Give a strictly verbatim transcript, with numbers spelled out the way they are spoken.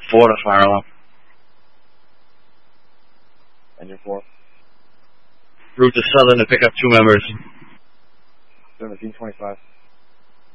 Four to fire alarm. Engine four. Route to Southern to pick up two members. seventeen twenty-five.